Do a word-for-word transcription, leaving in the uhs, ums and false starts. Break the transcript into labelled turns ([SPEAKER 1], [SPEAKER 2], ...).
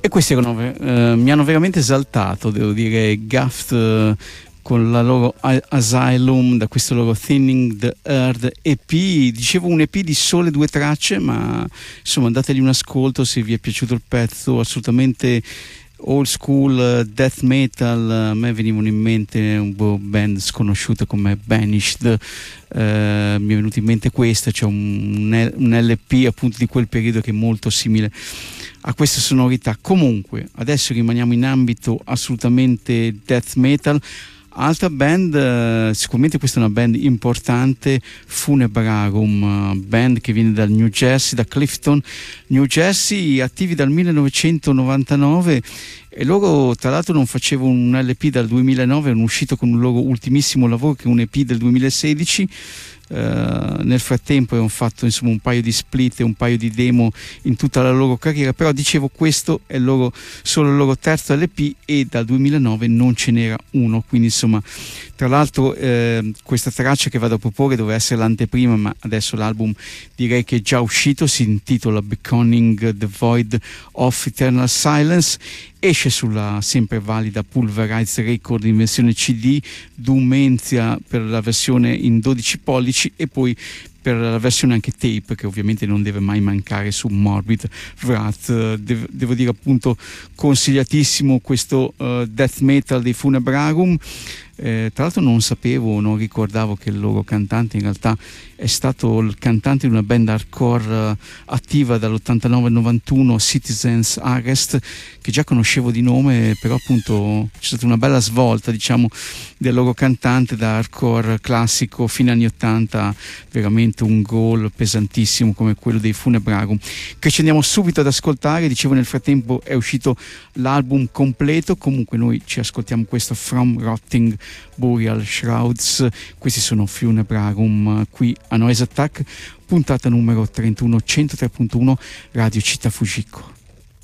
[SPEAKER 1] E questi erano, eh, mi hanno veramente esaltato, devo dire, Gaft eh, con la loro Asylum, da questo loro Thinning the Earth E P. Dicevo un E P di sole due tracce, ma insomma dategli un ascolto se vi è piaciuto il pezzo. Assolutamente old school death metal. A me venivano in mente un po' band sconosciute come Banished, eh, mi è venuto in mente questo. C'è un, un L P appunto di quel periodo che è molto simile a queste sonorità. Comunque adesso rimaniamo in ambito assolutamente death metal. Altra band, eh, sicuramente questa è una band importante, Funebrarum, uh, band che viene dal New Jersey, da Clifton, New Jersey, attivi dal millenovecentonovantanove, e loro tra l'altro non facevano un L P dal duemilanove, erano uscito con un loro ultimissimo lavoro che è un E P del duemilasedici. Uh, nel frattempo hanno fatto insomma un paio di split e un paio di demo in tutta la loro carriera, però dicevo questo è il loro, solo il loro terzo L P e dal duemilanove non ce n'era uno, quindi insomma tra l'altro eh, questa traccia che vado a proporre doveva essere l'anteprima, ma adesso l'album direi che è già uscito, si intitola Beckoning the Void of Eternal Silence, esce sulla sempre valida Pulverized Record in versione C D, Dumenzia per la versione in dodici pollici e poi per la versione anche tape, che ovviamente non deve mai mancare su Morbid Wrath. Devo, devo dire appunto consigliatissimo questo uh, death metal dei Funebrarum. Eh, tra l'altro non sapevo, non ricordavo che il loro cantante in realtà è stato il cantante di una band hardcore uh, attiva dall'ottantanove al novantuno, Citizens Arrest, che già conoscevo di nome, però appunto c'è stata una bella svolta diciamo del loro cantante da hardcore classico fino agli anni ottanta, veramente un goal pesantissimo come quello dei Funebrarum, che ci andiamo subito ad ascoltare. Dicevo, nel frattempo è uscito l'album completo, comunque noi ci ascoltiamo questo From Rotting Burial Shrouds. Questi sono Funebrarum qui a Noise Attack, puntata numero trentuno, centotre punto uno, Radio Città Fujiko.